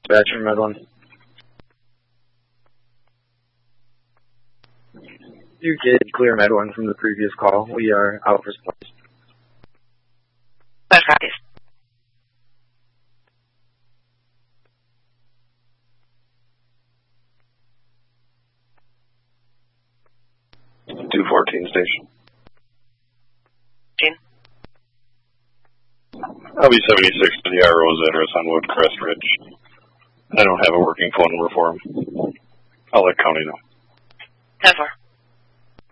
Dispatcher, Med 1. You did clear Med 1 from the previous call. We are out for supplies. Both copies. .214 station. Gene? I'll be 76 to the Rose address on Woodcrest Ridge. I don't have a working phone number for him. I'll let County know. 10-4.